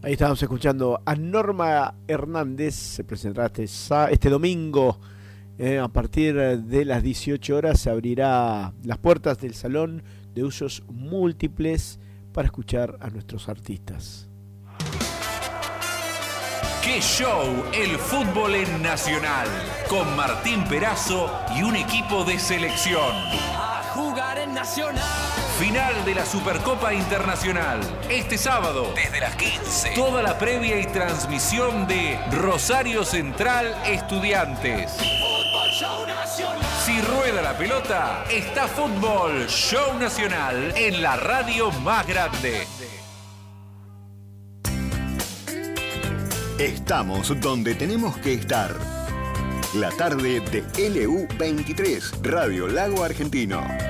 Ahí estábamos escuchando a Norma Hernández. Se presentará este domingo. A partir de las 18 horas se abrirá las puertas del Salón de Usos Múltiples para escuchar a nuestros artistas. ¡Qué show! El fútbol en Nacional, con Martín Perazo y un equipo de selección. A jugar en Nacional. Final de la Supercopa Internacional. Este sábado, desde las 15. Toda la previa y transmisión de Rosario Central Estudiantes. Fútbol Show Nacional. Si rueda la pelota, está Fútbol Show Nacional en la radio más grande. Estamos donde tenemos que estar. La tarde de LU23, Radio Lago Argentino.